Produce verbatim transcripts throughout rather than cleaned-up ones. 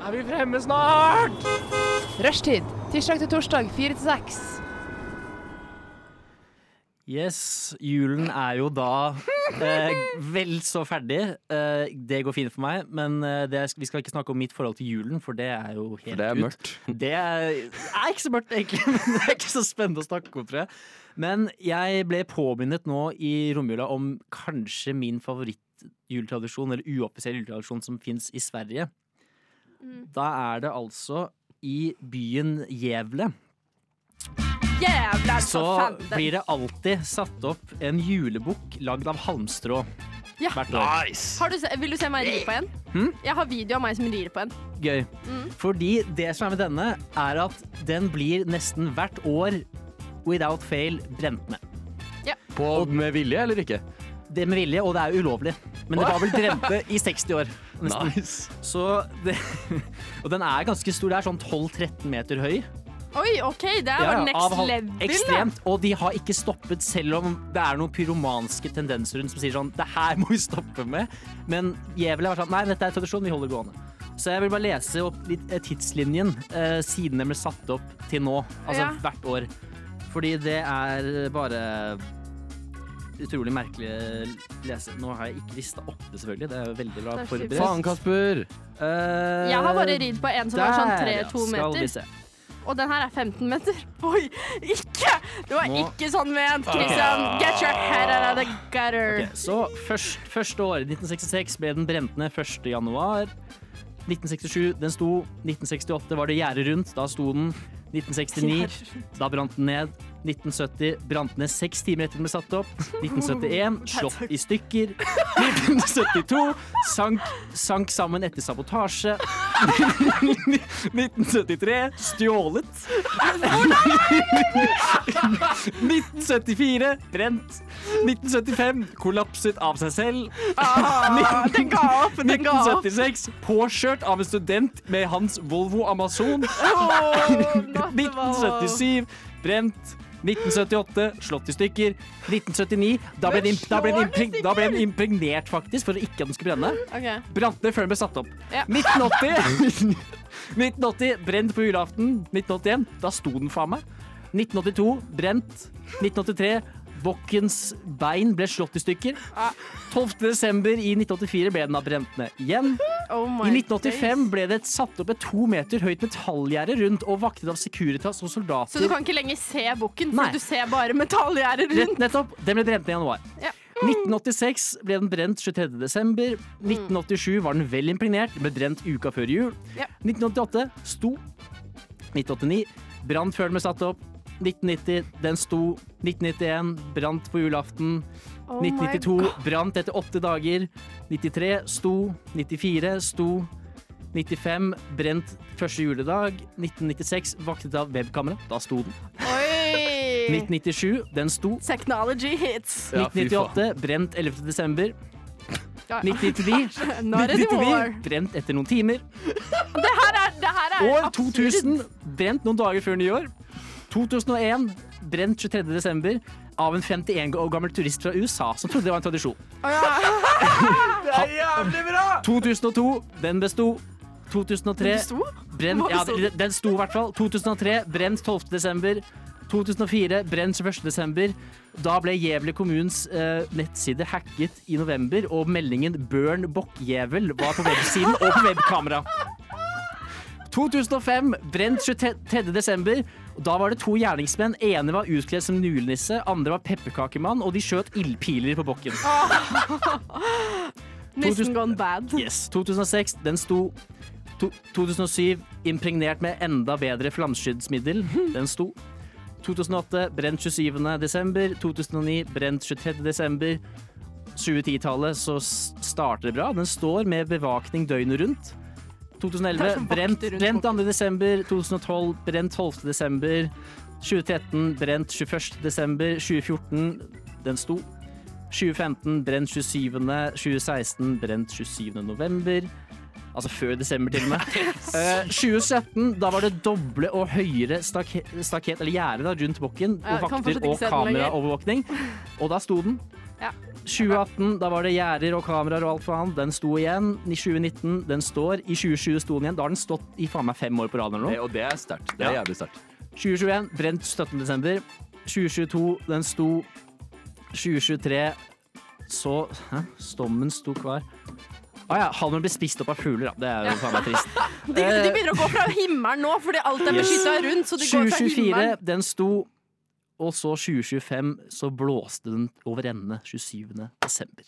Er vi fremme snart? Rushtid, tirsdag til torsdag, fire til seks. Yes, julen er jo da eh, vel så ferdig. Eh, det går fint for meg, men eh, det, vi skal ikke snakke om mitt forhold til julen, for det er jo helt ut. For det er mørkt. Det er, er ikke så mørkt egentlig, men det er ikke så spennende å snakke om, tror jeg. Men jeg ble påminnet nå i romjula om kanskje min favorittjuletradisjon, eller uoffisiell juletradisjon som finnes i Sverige. Mm. Da er det altså i byen Gävle. Jævla så blir det alltid satt opp en julebukk lagd av halmstrå ja. hvert år. Nice. Har du se, vil du se meg rir på en? Hmm? Jeg har video av meg som rir på en. Gøy. Mm. Fordi det som er med denne, er at den blir nesten hvert år without fail brent med. Ja. På, med vilje eller ikke? Det med vilje, og det er ulovlig. Men det var vel brent med i seksti år. Nesten. Nice. Så det, og den er ganske stor. Det er sånn tolv tretten meter høy. Oi, ok, det er jo ja, next av, level. Ekstremt, og de har ikke stoppet selv om det er noen pyromanske tendenser rundt som sier sånn, det her må vi stoppe med. Men Gävle var sånn, nei, dette er tradisjon, vi holder gående. Så jeg vil bare lese opp litt tidslinjen eh, siden den ble satt opp til nå, altså ja. hvert år. Fordi det er bare utrolig merkelig lese. Nå har jeg ikke listet opp det selvfølgelig, det er jo veldig bra forberedt. Faen, Kasper! Uh, jeg har bare ridd på en som var sånn tre to ja, meter. Skal vi se. Og den her er femten meter. Oi, ikke! Det var Nå. ikke sånn ment, Christian. Get your head out of the gutter. Okay, så først, første år, nitten sekstiseks, ble den brent ned første januar. nitten sekstisju, den sto. nitten sekstiåtte var det gjerdet rundt, da sto den. nitten sekstini, da brant den ned. nitten sytti brant ned seks timer etter den ble satt opp. nitten syttien, slått i stykker. nitten syttito, sank, sank sammen etter sabotasje. nitten syttitre, stjålet. nitten syttifire, brent. nitten syttifem, kollapset av seg selv. Ah, den ga opp, den ga opp. nitten syttiseks, påkjørt av en student med hans Volvo Amazon. Oh, nitten syttisju, brent. nitten syttiåtte, slått i stykker. nitten syttini, da ble den, da ble den, impreg, da ble den impregnert faktisk, for ikke at den skulle brenne. Okay. Brant ned før den ble satt opp. Ja. nitten åtti, nitten åtti, brent på julaften. nitten åttien, da sto den faen meg. nitten åttito, brent. nitten åttitre, bokkens bein ble slått i stykker. tolvte desember i nitten åttifire ble den da brent ned igjen. Oh I nitten åttifem ble det satt opp et to meter høyt metallgjerde rundt og vaktet av Securitas og soldater. Så du kan ikke lenger se bukken, for Nei. du ser bare metallgjerde rundt? Rett nettopp. Den ble brent ned i januar. Ja. nitten åttiseks ble den brent tjuetredje desember. nitten åttisju var den vel impregnert. Den ble brent uka før jul. Ja. nitten åttiåtte sto. nitten åttini brant før den ble satt opp. nitten nitti, den sto. nitten nittien, brant på julaften. Oh nitten nittito, brant etter åtte dager. nittitre, sto. nittifire, sto. nittifem, brent første juledag. nitten nittiseks, vaktet av webkamera. Da sto den. Oi! nitten nittisju, den sto. Technology hits. Ja, nitten nittiåtte, brent ellevte desember. Ja. nitten nittini, Not anymore. brent etter noen timer. Det her er, det her er År to tusen, brent noen dager før nyår. to tusen og en, brent tjuetredje desember av en femtien år gammel turist fra U S A som trodde det var en tradisjon. Oh, ja. Det er jævlig bra! to tusen og to, den besto. to tusen og tre, Den besto? brent, Hva ja, besto? den sto i hvert fall. to tusen og tre, brent tolvte desember. to tusen og fire, brent tjueførste desember. Da ble Gävle kommunens eh, nettside hacket i november, og meldingen Børn Bokkjævel var på websiden og på webkamera. to tusen og fem, brent tjuetredje desember. Da var det to gjerningsmenn. Ene var utkledd som nulenisse, andre var pepperkakemann, og de skjøt ildpiler på bokken. Nesten gone bad. Yes, to tusen og seks, den sto. To, to tusen og syv, impregnert med enda bedre flammeskyddsmiddel. Den sto. to tusen og åtte, brent tjuesyvende desember. to tusen og ni, brent tjuetredje desember. tjueti-tallet så starter det bra. Den står med bevakning døgnet rundt. to tusen og elleve, brent, brent andre desember. to tusen og tolv, brent tolvte desember. tjue tretten, brent tjueførste desember. tjue fjorten, den sto. tjue femten, brent tjuesyvende. tjue seksten, brent tjuesyvende november. Altså før desember til og med. Uh, tjue sytten, da var det doble og høyere staket, staket eller gjerde da, rundt bokken, og vakter og kameraovervåkning. Og da sto den. Ja. tjue atten, da var det gjerder og kameraer og alt for annet. Den sto igjen. I tjue nitten, den står. I tjue tjue sto den igjen. Da har den stått i faen meg fem år på rad eller noe. Det, og det er sterkt. Det er Ja. jævlig sterkt. tjue tjueen, brent syttende desember. tjue tjueto, den sto. tjue tjuetre, så Hæ? Stommen sto kvar. Å ah, ja, halmen ble spist opp av fugler, da. Det er jo faen meg trist. De, de begynner å gå fra himmelen nå, fordi alt er Yes. beskytta rundt. Så de går tjue fra tjuefire, himmelen. den sto. Og så tjue tjuefem, så blåste den over ende tjuesyvende desember.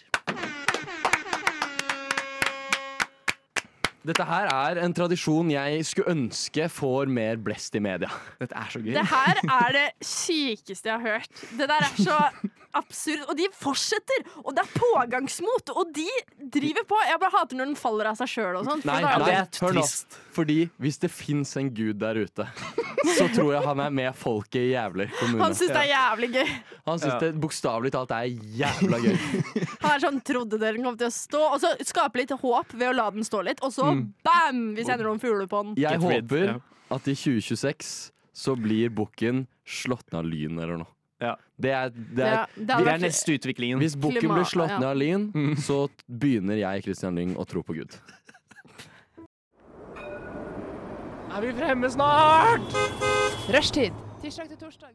Dette her er en tradisjon jeg skulle ønske får mer blest i media. Dette er så gøy. Det her er det sykeste jeg har hørt. Det der er så absurd. Og de fortsetter! Og det er pågangsmot! Og de driver på. Jeg bare hater når den faller av seg sjøl og sånn. for Nei, da er nei, det er hør nå. trist. Fordi hvis det fins en gud der ute, så tror jeg han er med folket i Jævler kommune. Han syns det er jævlig gøy. Han syns det bokstavelig talt er jævla gøy. Han er sånn, trodde dere kom til å stå. Og så skape litt håp ved å la den stå litt. Og så bam! Vi sender noen fugler på den. Jeg Get rid, håper ja. at i tjue tjueseks så blir bukken slått ned av lyn eller noe. Ja. Det er, det Ja, er, det Det hadde er vært- neste utviklingen. hvis bukken Klima- blir slått ja. ned av lyn, så begynner jeg, Christian Lyng, å tro på Gud. Er vi fremme snart? Rushtid. Tirsdag til torsdag.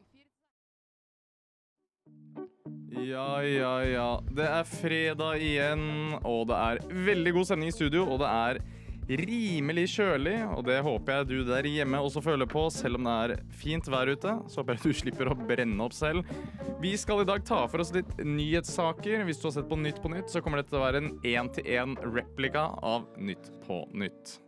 Ja, ja, ja. Det er fredag igjen, og det er veldig god sending i studio, og det er rimelig kjølig, og det håper jeg du der hjemme også føler på, selv om det er fint vær ute. Så håper jeg du slipper å brenne opp selv. Vi skal i dag ta for oss litt nyhetssaker. Hvis du har sett på Nytt på Nytt, så kommer dette til å være en én-til-én-replika av Nytt på Nytt.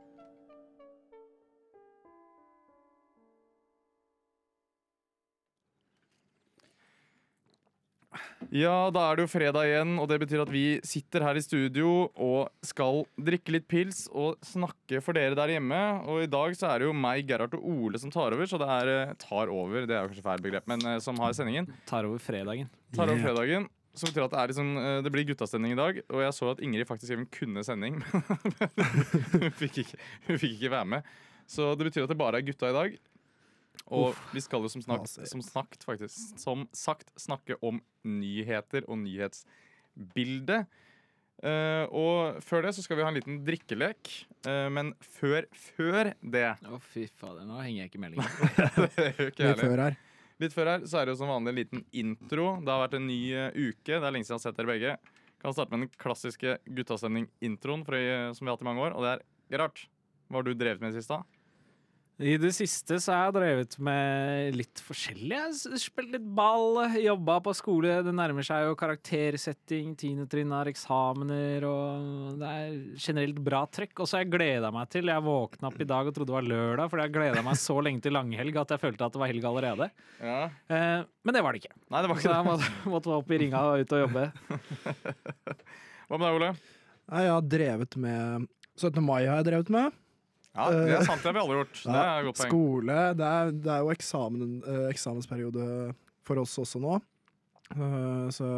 Ja, da er det jo fredag igjen, og det betyr at vi sitter her i studio og skal drikke litt pils og snakke for dere der hjemme. Og i dag så er det jo meg, Gerhard og Ole som tar over, så det er eh, tar over, det er jo kanskje feil begrep, men eh, som har sendingen. Tar over fredagen. Tar over fredagen, som betyr at det er liksom, eh, det blir guttastemning i dag. Og jeg så at Ingrid faktisk even kunne sending, hun fikk ikke, hun fikk ikke være med. Så det betyr at det bare er gutta i dag. Og vi skal jo som, snak, som, snakt, faktisk, som sagt snakke om nyheter og nyhetsbilde. Uh, og før det så skal vi ha en liten drikkelek. Uh, men før, før det Å, fy fader, nå henger jeg ikke med lenger. det gjør ikke jeg Litt heller. før her. Litt før her så er det jo som vanlig en liten intro. Det har vært en ny uh, uke. Det er lenge siden jeg har sett dere begge. Kan starte med den klassiske guttastemning-introen for, uh, som vi har hatt i mange år. Og det er Gerhard. Hva har du drevet med i siste? I det siste så har jeg drevet med litt forskjellig. Jeg har spilt litt ball, jobba på skole. Det nærmer seg jo karaktersetting, tiende trinn har eksamener, og det er generelt bra trøkk. Og så har jeg gleda meg til Jeg våkna opp i dag og trodde det var lørdag, fordi jeg gleda meg så lenge til langhelg at jeg følte at det var helg allerede. Ja. Eh, men det var det ikke. Nei, det var Så ikke jeg det. måtte, måtte opp i ringa og ut og jobbe. Hva med deg, Ole? Nei, jeg har drevet med syttende mai har jeg drevet med. Ja, det er sant, det har vi alle gjort. Det er et godt poeng. Skole. Det er, det er jo eksamen, eh, eksamensperiode for oss også nå. Eh, så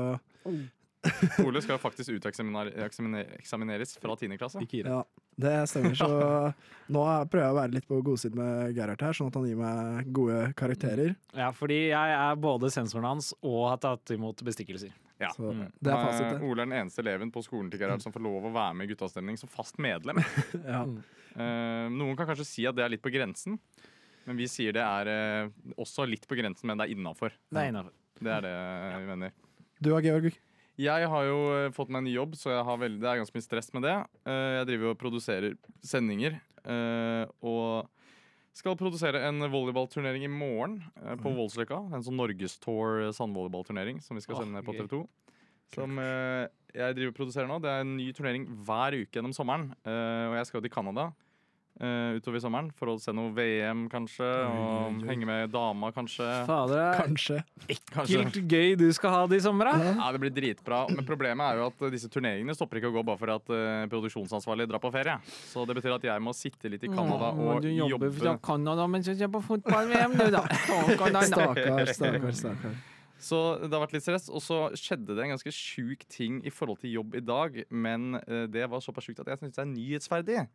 Ole skal jo faktisk uteksamineres fra tiende klasse. Ikke ire. ja, det stemmer. Så nå prøver jeg å være litt på godsiden med Gerhard her, sånn at han gir meg gode karakterer. Ja, fordi jeg er både sensoren hans og har tatt imot bestikkelser. Ja. Så Mm. det er fasit, Eh, det. Ole er den eneste eleven på skolen til Gerhard som får lov å være med i guttastemning som fast medlem. Ja. Eh, noen kan kanskje si at det er litt på grensen, men vi sier det er eh, også litt på grensen, men det er innafor. Det er innafor. Det er det vi mener. Du og Georg? Jeg har jo eh, fått meg en ny jobb, så jeg har veldig, det er ganske mye stress med det. Eh, jeg driver og produserer sendinger, eh, og skal produsere en volleyballturnering i morgen eh, på Voldsløkka. En sånn Norgestour sandvolleyballturnering som vi skal Åh, sende på gøy. T V to. Som eh, jeg driver og produserer nå. Det er en ny turnering hver uke gjennom sommeren. Eh, og jeg skal til Canada eh, utover sommeren for å se noe V M, kanskje. Og oi, oi. henge med dama, kanskje. Fader, det er Kanskje. kanskje. ekkelt gøy du skal ha det i sommer, da. Ja, det blir dritbra. Men problemet er jo at eh, disse turneringene stopper ikke å gå bare for at eh, produksjonsansvarlig drar på ferie. Så det betyr at jeg må sitte litt i Canada Åh, og du jobber jobbe. fra Canada mens du ser på fotball-V M, du, da. Åh, Canada. Stakkar, stakkar, stakkar. Så det har vært litt stress. Og så skjedde det en ganske sjuk ting i forhold til jobb i dag. Men eh, det var såpass sjukt at jeg syns det er nyhetsverdig.